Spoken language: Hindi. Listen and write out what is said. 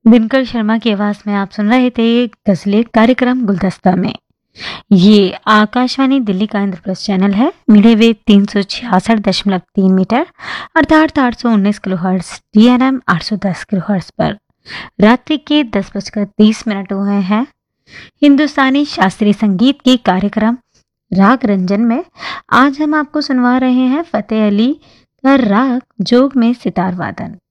दिनकर शर्मा की आवाज में आप सुन रहे थे गजलें कार्यक्रम गुलदस्ता में। ये आकाशवाणी दिल्ली का इंद्रप्रस्थ चैनल है। मीडिया वेव 366.3 मीटर अर्थात 819 किलोहर्ट्ज DNM 810 किलोहर्ट्ज पर रात्रि के 10:30 हुए हैं। हिंदुस्तानी शास्त्रीय संगीत के कार्यक्रम राग रंजन में आज हम आपको सुनवा रहे हैं फतेह अली का राग जोग में सितार वादन।